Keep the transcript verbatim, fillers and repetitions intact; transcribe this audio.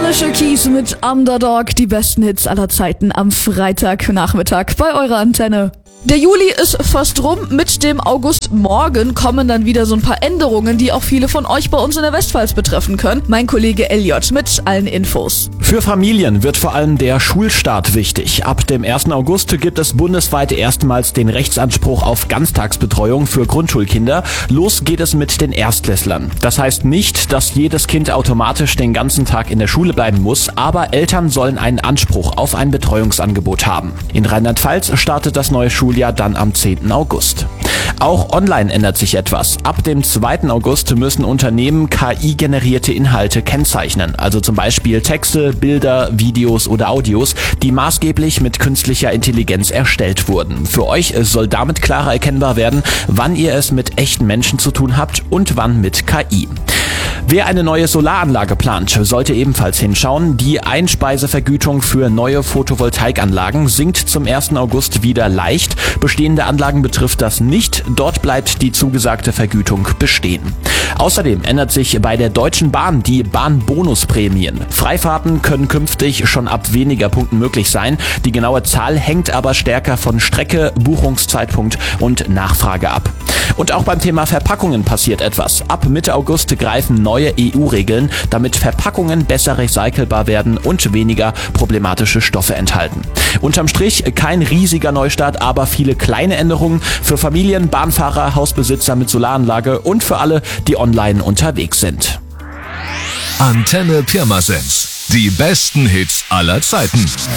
Alicia Keys mit Underdog, die besten Hits aller Zeiten am Freitagnachmittag bei eurer Antenne. Der Juli ist fast rum, mit dem August morgen kommen dann wieder so ein paar Änderungen, die auch viele von euch bei uns in der Westpfalz betreffen können. Mein Kollege Elliot mit allen Infos. Für Familien wird vor allem der Schulstart wichtig. Ab dem ersten August gibt es bundesweit erstmals den Rechtsanspruch auf Ganztagsbetreuung für Grundschulkinder. Los geht es mit den Erstklässlern. Das heißt nicht, dass jedes Kind automatisch den ganzen Tag in der Schule bleiben muss, aber Eltern sollen einen Anspruch auf ein Betreuungsangebot haben. In Rheinland-Pfalz startet das neue Schuljahr dann am zehnten August. Auch online ändert sich etwas. Ab dem zweiten August müssen Unternehmen K I-generierte Inhalte kennzeichnen, also zum Beispiel Texte, Bilder, Videos oder Audios, die maßgeblich mit künstlicher Intelligenz erstellt wurden. Für euch soll damit klarer erkennbar werden, wann ihr es mit echten Menschen zu tun habt und wann mit K I. Wer eine neue Solaranlage plant, sollte ebenfalls hinschauen. Die Einspeisevergütung für neue Photovoltaikanlagen sinkt zum ersten August wieder leicht. Bestehende Anlagen betrifft das nicht. Dort bleibt die zugesagte Vergütung bestehen. Außerdem ändert sich bei der Deutschen Bahn die Bahnbonusprämien. Freifahrten können künftig schon ab weniger Punkten möglich sein. Die genaue Zahl hängt aber stärker von Strecke, Buchungszeitpunkt und Nachfrage ab. Und auch beim Thema Verpackungen passiert etwas. Ab Mitte August greifen neue E U-Regeln, damit Verpackungen besser recycelbar werden und weniger problematische Stoffe enthalten. Unterm Strich kein riesiger Neustart, aber viele kleine Änderungen für Familien, Bahnfahrer, Hausbesitzer mit Solaranlage und für alle, die online unterwegs sind. Antenne Pirmasens. Die besten Hits aller Zeiten.